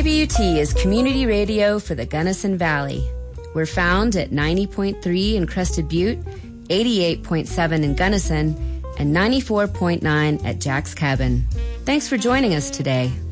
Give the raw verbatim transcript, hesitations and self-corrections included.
W T is community radio for the Gunnison Valley. We're found at ninety point three in Crested Butte, eighty-eight point seven in Gunnison, and ninety-four point nine at Jack's Cabin. Thanks for joining us today.